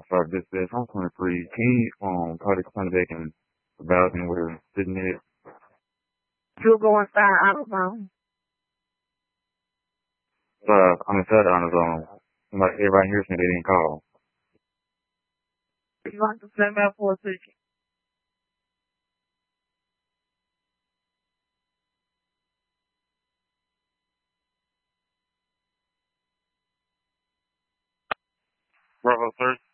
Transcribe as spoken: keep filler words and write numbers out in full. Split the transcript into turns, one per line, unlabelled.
five dispatch, I'm twenty-three. Can you um try to come back and about me where sitting at?
You go inside AutoZone.
So I'm inside on his own. Like everybody hears me, they didn't call.
You want to send me up for a ticket?
Bravo, sir.